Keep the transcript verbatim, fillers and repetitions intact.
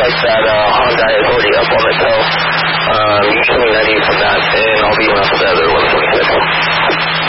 like that uh, Hyundai is already up on the tow. Um, you show me ninety from that, and I'll be around for the other one twenty-six.